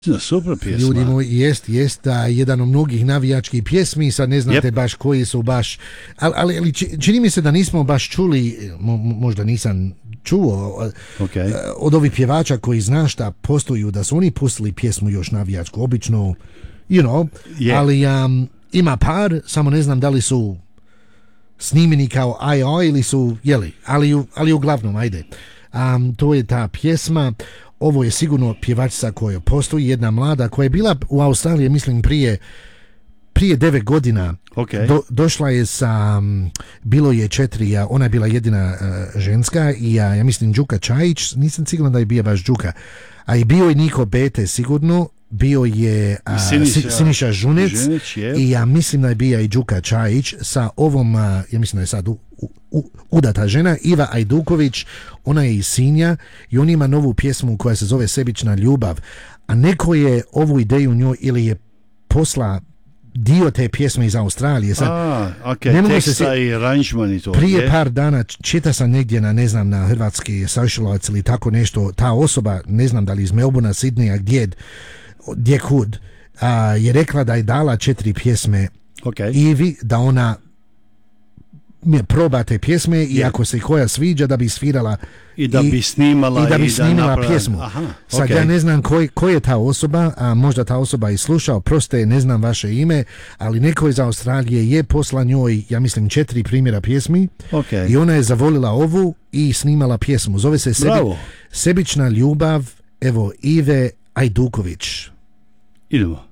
Super pjesma. Ljudi moji, jest jedan od mnogih navijačkih pjesmi, sad ne znate baš koji su baš, ali čini mi se da nismo baš čuli, možda nisam čuo od ovih pjevača koji zna šta postoju, da su oni pustili pjesmu još navijačku, obično, ali ima par, samo ne znam da li su snimeni kao AI ili su, ali uglavnom, ajde. To je ta pjesma. Ovo je sigurno pjevačica koja postoji, jedna mlada koja je bila u Australiji, mislim prije 9 godina. Došla je sa, bilo je 4, ona je bila jedina ženska i ja mislim Đuka Čajić, nisam siguran da je bio baš Đuka, a i bio je Niko Bete sigurno, bio je Siniša Žunec i ja mislim da je bio i Đuka Čajić sa ovom, ja mislim da je sad udata žena, Iva Ajduković, ona je iz Sinja i on ima novu pjesmu koja se zove Sebična ljubav, a neko je ovu ideju njoj ili je posla dio te pjesme iz Australije. Sad, teksta i aranžman i to. Prije par dana čita sam negdje na hrvatski socialovac ili tako nešto, ta osoba, ne znam da li iz Melbourna, Sydneya, gdje kud, je rekla da je dala 4 pjesme Ivi, da ona proba te pjesme i ako se koja sviđa da bi svirala i da bi snimala pjesmu. Sad ja ne znam ko je ta osoba, a možda ta osoba i slušao, proste ne znam vaše ime, ali neko iz Australije je posla njoj, ja mislim 4 primjera pjesmi i ona je zavolila ovu i snimala pjesmu. Zove se Sebična ljubav, evo Ive Ajduković. Idemo.